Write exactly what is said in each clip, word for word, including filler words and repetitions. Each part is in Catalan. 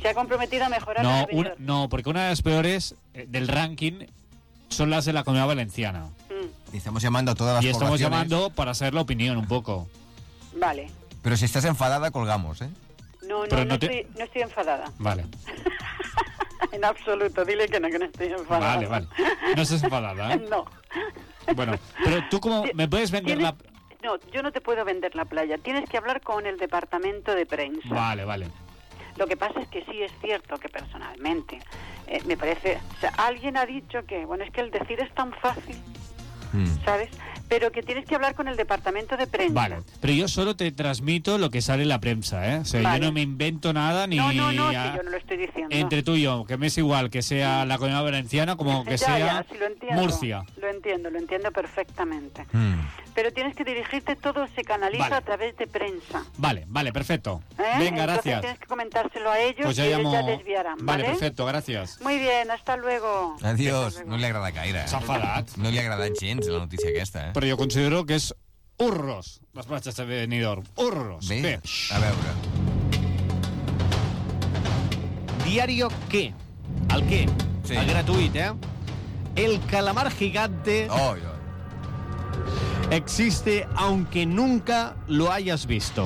se ha comprometido a mejorar No, la anterior. una, no, porque una de las peores eh, del ranking son las de la Comunidad Valenciana. Mm, Y estamos llamando a todas las Y estamos poblaciones. llamando para saber la opinión un poco. vale. Pero si estás enfadada, colgamos, ¿eh? No, no, Pero no, no te- estoy, no estoy enfadada. Vale, En absoluto, dile que no, que no estoy enfadada. vale, vale. No estás enfadada, ¿eh? No. Bueno, pero tú como me puedes vender Tienes- la... No, yo no te puedo vender la playa. Tienes que hablar con el departamento de prensa. Vale, vale. Lo que pasa es que sí es cierto que personalmente eh, me parece... O sea, alguien ha dicho que, bueno, es que el decir es tan fácil, Mm. ¿sabes? Pero que tienes que hablar con el departamento de prensa. Vale, pero yo solo te transmito lo que sale en la prensa, ¿eh? O sea, Vale. yo no me invento nada ni... No, no, no, a- si yo no lo estoy diciendo. Entre tú y yo, que me es igual que sea la Comunidad Valenciana como que Ya, sea ya, sí, lo entiendo. Murcia. Lo entiendo, lo entiendo perfectamente. Mm. Pero tienes que dirigirte, todo se canaliza Vale. a través de prensa. Vale, vale, perfecto. ¿eh? Venga, Entonces gracias. tienes que comentárselo a ellos Pues ya y ellos llamo... ya desviarán, Vale, ¿vale? perfecto, gracias. Muy bien, hasta luego. Adiós. Hasta luego. No li agrada gaire. S'ha enfadat. No li ha agradat gens la notícia aquesta, eh? Però jo considero que és urros, les platges de Benidorm. Urros. Bé, Bé. a veure. Diario ¿Qué? ¿Al qué? Sí. El gratuït, eh? El calamar gigante Oi, oi. existe aunque nunca lo hayas visto.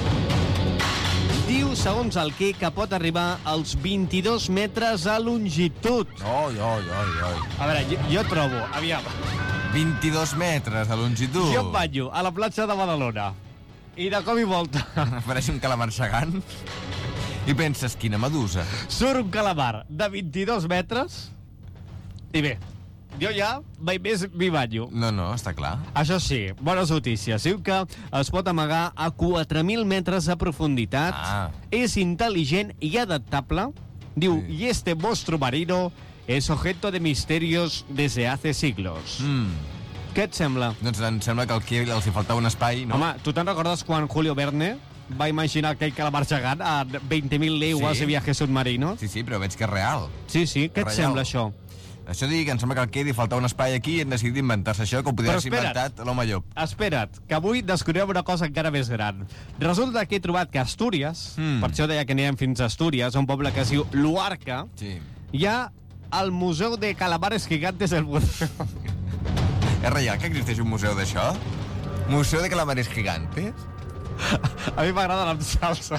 Diu, segons el què, que pot arribar als vint-i-dos metres a longitud. Oi, oi, oi, oi. A veure, jo, jo trobo, aviam, vint-i-dos metres de longitud. jo em banyo a la platja de Badalona i de cop i volta Apareix un calamar gegant i penses, quina medusa. surt un calamar de vint-i-dos metres i bé, jo ja mai més m'hi banyo. No, no, està clar. Això sí, bones notícies. Diu que es pot amagar a quatre mil metres de profunditat, Ah. és intel·ligent i adaptable. Diu, Sí. y este monstruo marino es objeto de misterios desde hace siglos. Mm. Què et sembla? Doncs em sembla que al que els hi faltava un espai, no? Home, tu te'n recordes quan Julio Verne va imaginar aquell calamar gegant a veinte mil leguas Sí. de viaje submarino? Sí, sí, però veig que és real. Sí, sí, què et Real. sembla això? Això dic, em sembla que al que li faltava un espai aquí i han decidit inventar-se això, que ho podria Però haver espera't. inventat l'home llop. Espera't, que avui descobrirem una cosa encara més gran. Resulta que he trobat que a Astúries, Mm. per això deia que anirem fins a Astúries, a un poble que es diu Luarca, Sí. hi ha el Museu de Calamares Gigantes del Mundo. És real que existeix un museu d'això? Museu de calamares gigantes? A mi m'agrada la salsa.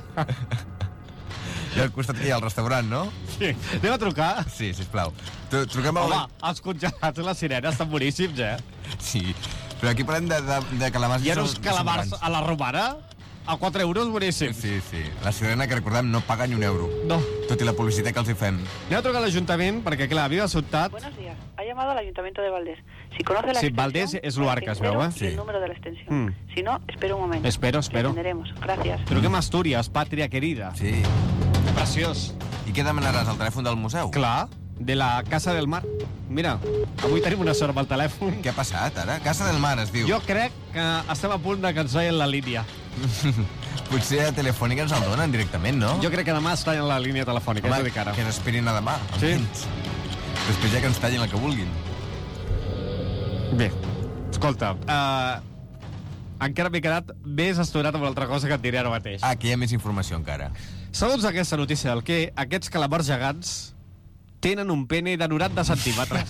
I al costat que hi ha el restaurant, no? Sí. Anem a trucar? Sí, sisplau. Tru truquem al... Home, els congelats i les sirenes estan boníssims, eh? Sí, però aquí parlem de, de, de calamars... Hi ha que uns són- calamars són a la romana a quatre euros boníssims. Sí, sí. La sirena, que recordem, no paga ni un euro. No. Tot i la publicitat que els hi fem. Anem a trucar a l'Ajuntament, perquè, clar, havia sobtat... Buenos días. Ha llamado al Ayuntamiento de Valdés. Si conoce la Sí, extensión, Valdés es Luarca, es espero veu, eh? y Sí. el número de la extensión. Mm. Si no, espero un momento. Espero, espero. Le atenderemos. Gracias. Truquem a Astúries, pàtria querida. Sí. Preciós. I què demanaràs, al telèfon del museu? Clar, de la Casa del Mar. Mira, avui tenim una sort amb el telèfon. Què ha passat, ara? Casa del Mar, es diu. Jo crec que estem a punt de que ens veien la línia. Potser a Telefònica ens el donen directament, no? Jo crec que demà es tallen la línia telefònica, Home, és a dir, cara. que s'esperin a demà, Sí. almenys. Després ja que ens tallin el que vulguin. Bé, escolta, uh, encara m'he quedat més estorat amb l'altra cosa que et diré ara mateix. Ah, que hi ha més informació encara. Segons aquesta notícia del que, aquests calamars gegants tenen un pene de noranta centímetres.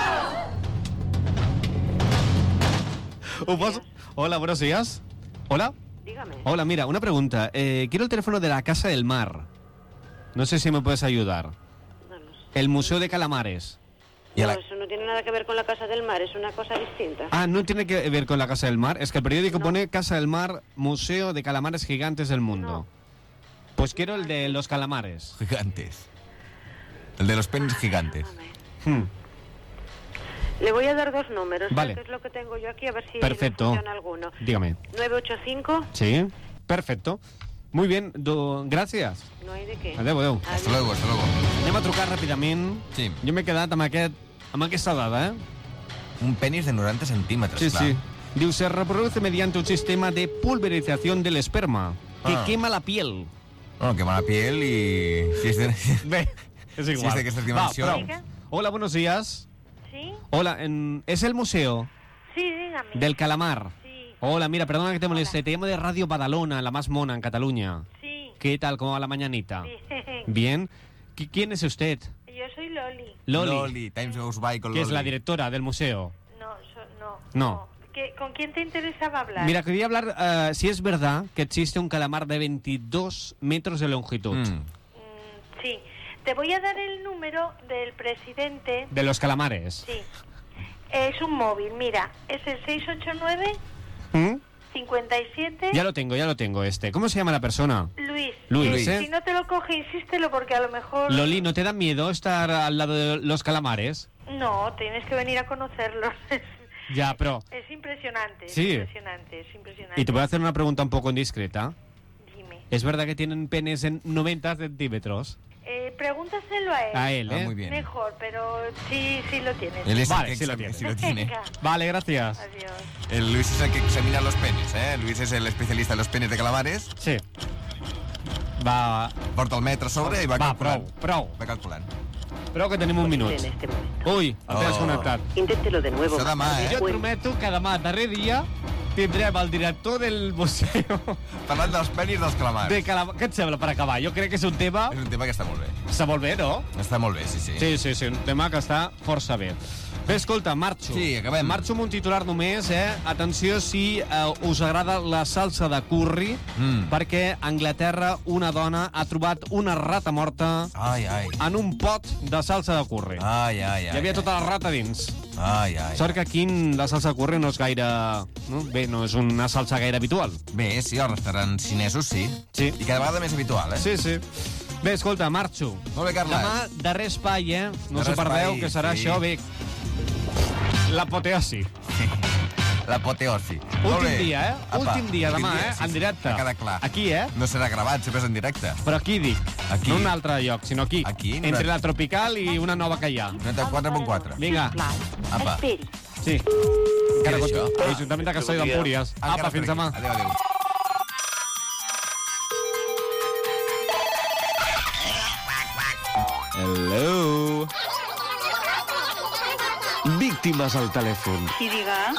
Ho poso... Hola, buenos días. Hola. Dígame. Hola, mira, una pregunta. Eh, quiero el teléfono de la Casa del Mar. No sé si me puedes ayudar. No lo sé. El Museo de Calamares. I a No, la... eso no tiene nada que ver con la Casa del Mar, es una cosa distinta. Ah, no tiene que ver con la Casa del Mar. Es que el periódico No. pone Casa del Mar, Museo de Calamares Gigantes del Mundo. No. Pues quiero el de los calamares. Gigantes. El de los penes gigantes. A ver. Hmm. Le voy a dar dos números, Vale. que es lo que tengo yo aquí, a ver si Perfecto. me funciona alguno. Dígame. nueve ocho cinco, Sí, perfecto. Muy bien, do... gracias. no hay de qué. Adéu, adéu. Hasta luego, hasta luego. Anem a trucar ràpidament. Sí. Jo m'he quedat amb, aquest, amb aquesta dada, eh? Un penis de noranta centímetres, Sí, clar. sí. Diu, se reproduce mediante un sistema de pulverización del esperma que Ah. quema la piel. Bueno, que mala piel y... Si es de... Bé, és Si igual. és d'aquestes Va, dimensions. prou. Diga. Hola, buenos días. ¿Sí? Hola, en- ¿es el museo Sí, dígame. del calamar? Sí, Hola, mira, perdona que te moleste. Hola. Te llamo de Radio Badalona, la más mona en Cataluña. sí. ¿Qué tal? ¿Cómo va la mañanita? Bien. Bien. ¿Qui- ¿Quién es usted? Yo soy Loli. Loli. Loli, Times Goes By con Que Loli. es la directora del museo. No, so- no. No. ¿Qué- ¿Con quién te interesaba hablar? Mira, quería hablar eh, si es verdad que existe un calamar de veintidós metros de longitud. Mm. Mm, sí. Te voy a dar el número del presidente. De los calamares. Sí. Es un móvil, mira. Es el seis ocho nueve, ¿Mm? cincuenta y siete... Ya lo tengo, ya lo tengo este. ¿Cómo se llama la persona? Luis. Luis, Eh, ¿eh? Si no te lo coge, insístelo porque a lo mejor... Loli, ¿no te da miedo estar al lado de los calamares? No, tienes que venir a conocerlos. Ya, pero... Es impresionante, es Sí. impresionante, es impresionante. Y te voy a hacer una pregunta un poco indiscreta. Dime. ¿Es verdad que tienen penes en noventa centímetros? Eh, pregúntaselo a él. A él, Ah, ¿eh? muy bien. Mejor, pero sí, sí lo tienes. Él es Vale, el que sí lo exam- tiene. sí lo tiene. Venga, Vale, gracias. adiós. El Luis es el que examina los penes, ¿eh? Luis es el especialista en los penes de calamares. Sí. Va... Porta el metre a sobre i va, Va, calculant. prou, prou. Va calculant. Prou que tenim un minut. En este momento. Ui, el té Oh. desconnectat. Inténtelo de nuevo. Això demà, más tarde. eh? Jo et Pues- prometo que demà, darrer dia, tindrem el director del museu Parlant dels penis dels calamars. de Calamar. Què et sembla per acabar? Jo crec que és un tema... És un tema que està molt bé. Està molt bé, no? Està molt bé, sí, sí. Sí, sí, sí, un tema que està força bé. Bé, escolta, marxo. Sí, acabem. Marxo amb un titular només, eh? Atenció si eh, us agrada la salsa de curri, Mm. perquè a Anglaterra una dona ha trobat una rata morta Ai, ai. en un pot de salsa de curri. Ai, ai, ai. Hi havia tota la rata dins. Ai, ai. Sort que aquí la salsa de curri no és gaire... No? Bé, no és una salsa gaire habitual. Bé, sí, als restaurants xinesos sí. Sí. I cada vegada més habitual, eh? Sí, sí. Bé, escolta, marxo. Molt bé, Carles. Demà, darrer espai, eh? No Darrer us ho perdeu, espai, que serà sí. això, bé. L'apoteosi. L'apoteosi. Molt Últim bé. dia, eh? Apa, Últim dia, últim demà, dia, eh? sí, En sí, directe. ha quedat clar. Aquí, eh? No serà gravat, sempre és en directe. Però aquí dic. Aquí. No en un altre lloc, sinó aquí. Aquí, Entre noranta- la Tropical i una nova que hi ha. noranta-quatre punt quatre. Vinga. Apa. Esperi. Sí. Què Encara és això? contra- l'Ajuntament de Castelló d'Empúries. Encara Apa, fins per aquí. demà. Adéu, adéu. Hello. Víctimes al telèfon. Y diga,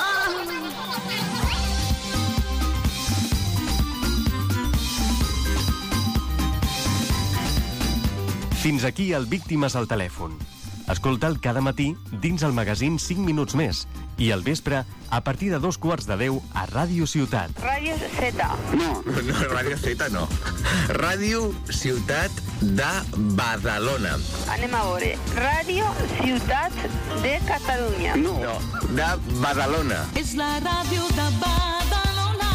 Fins aquí el Víctimes al telèfon. Escolta'l cada matí dins el magazín cinc minuts més i al vespre a partir de dos quarts de deu a Ràdio Ciutat. Radio Z. No, no, Ràdio Z no. Ràdio Ciutat de Badalona. Anem a veure. Radio Ciutat de Catalunya. No, no, de Badalona. És la ràdio de Badalona.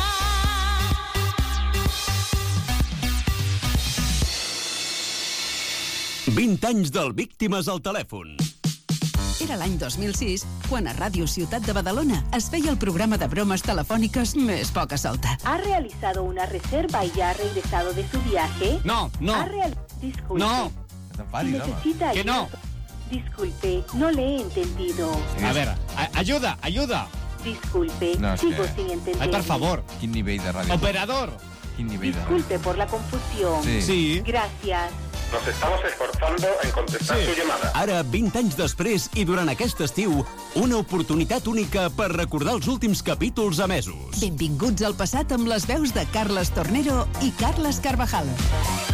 vint anys del Víctimes al telèfon. Era l'any dos mil sis, quan a Ràdio Ciutat de Badalona es feia el programa de bromes telefòniques més poca solta. ¿Ha realizado una reserva y ya ha regresado de su viaje? No, no. ¿Ha real... Disculpe. No. No Si t'enfadis, home. necesita Que no. ayuda- Disculpe, no le he entendido. A veure, a- ajuda, ajuda. Disculpe, No, es sigo que- sin entender. Ai, per favor. Quin nivell de ràdio. Operador. Quin nivell de ràdio. Disculpe por la confusión. Sí. Sí. Gracias. Nos estamos esforzando en contestar Sí. su llamada. Ara, vint anys després i durant aquest estiu, una oportunitat única per recordar els últims capítols emesos. Benvinguts al passat amb les veus de Carles Tornero i Carles Carvajal.